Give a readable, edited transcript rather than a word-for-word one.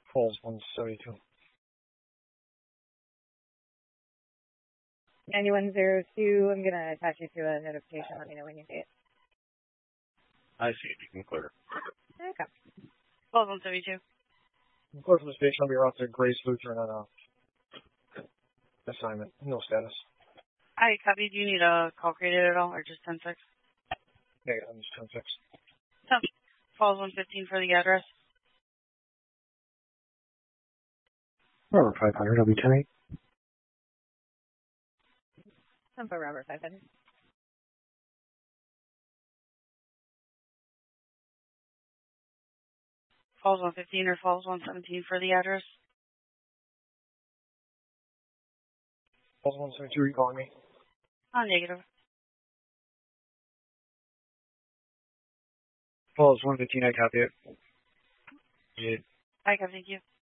Falls 172. 9102, I'm going to attach you to a notification. Let me know when you see it. I see it. You can clear. Okay. Falls 172. Clear from the station. I'll be out to Grace Lutheran on a assignment. No status. Hi, copy. Do you need a call created at all, or just 10-6? Yeah, I'm just 10-6. Falls 115 for the address. Robert 500, I'll be 10-8. I'm for Robert 500. Falls 115 or Falls 117 for the address. Falls 172, are you calling me? Negative. Falls 115, I copy it. I copy, thank you.